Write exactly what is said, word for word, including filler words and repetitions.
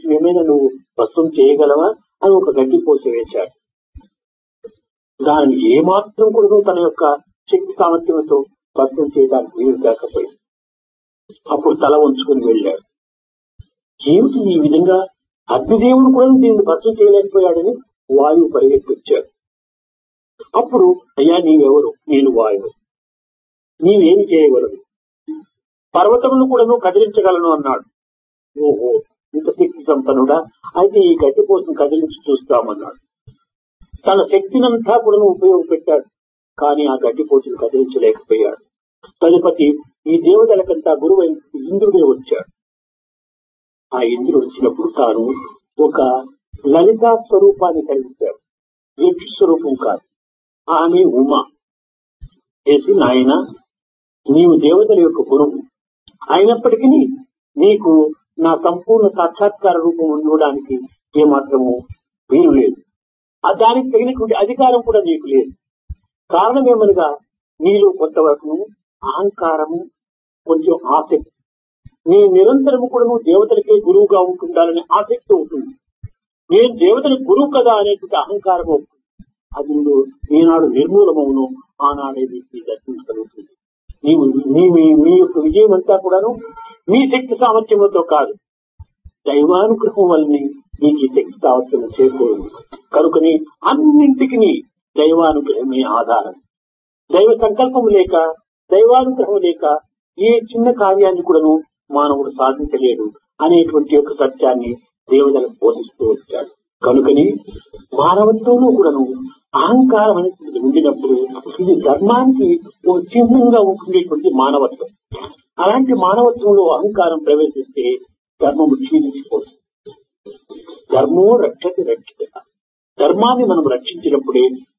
కొంచెం ఏమైనా నువ్వు భస్మం చేయగలవా అని ఒక గడ్డి పోసి వేశాడు. దానిని ఏమాత్రం కూడా తన యొక్క శక్తి సామర్థ్యంతో భస్మం చేయడానికి వీలు కాకపోయింది. అప్పుడు తల వంచుకుని వెళ్ళాడు. ఏమిటి ఈ విధంగా అగ్నిదేవుడు కూడా దీన్ని భస్మం చేయలేకపోయాడని వాయువు పరిగెత్తిచ్చాడు. అప్పుడు అయ్యా నీవెవరు? నేను వాయువు. నీవేమి చేయగలవు? పర్వతమును కూడా కదిలించగలను అన్నాడు. ఓహో, ఇంత శక్తి సంపన్నుడా? అయితే ఈ గడ్డి కోసం కదిలించి చూస్తామన్నాడు. తన శక్తినంతా కూడా ఉపయోగపెట్టాడు. కానీ ఆ గడ్డి పోసును కదిలించలేకపోయాడు. తదుపతి ఈ దేవతలకంతా గురువు ఇంద్రుడే వచ్చాడు. ఆ ఇంద్రుడు వచ్చినప్పుడు తాను ఒక లలితా స్వరూపాన్ని కలిగించాడు. యక్ష స్వరూపం కాదు, ఆమె ఉమా. చేసి నాయన, నీవు దేవతల యొక్క గురువు అయినప్పటికీ నీకు నా సంపూర్ణ సాక్షాత్కార రూపం ఉండడానికి ఏమాత్రము వీలు లేదు. దానికి తగినటువంటి అధికారం కూడా నీకు లేదు. కారణం ఏమనగా నీలో కొంతవరకు అహంకారము, కొంచెం ఆసక్తి. నీ నిరంతరము కూడా నువ్వు దేవతలకే గురువుగా ఉంటుండాలనే ఆసక్తి ఉంటుంది. నేను దేవతలకు గురువు కదా అనేటువంటి అహంకారం అవుతుంది. అది ఈనాడు నిర్మూలమవును, ఆనాడేది దర్శించగలుగుతుంది. నీవు నీ మీ యొక్క విజయం అంతా కూడాను నీ శక్తి సామర్థ్యంతో కాదు, దైవానుగ్రహం వల్లనే నీకు ఈ శక్తి సామర్థ్యం చేకూరుంది. కనుకని అన్నింటికి దైవానుగ్రహమే ఆధారం. దైవ సంకల్పం లేక, దైవానుగ్రహం లేక ఏ చిన్న కార్యాన్ని కూడాను మానవుడు సాధించలేడు అనేటువంటి యొక్క సత్యాన్ని దేవతలకు బోధిస్తూ వచ్చాడు. కనుకని మానవత్వంలో కూడాను అహంకారం అనేది ఉండినప్పుడు ఇది ధర్మానికి ఓ చిహ్నంగా ఉండేటువంటి మానవత్వం. అలాంటి మానవత్వంలో అహంకారం ప్రవేశిస్తే ధర్మము క్షీణించిపోతుంది. ధర్మో రక్షతి రక్షిత. ధర్మాన్ని మనం రక్షించినప్పుడే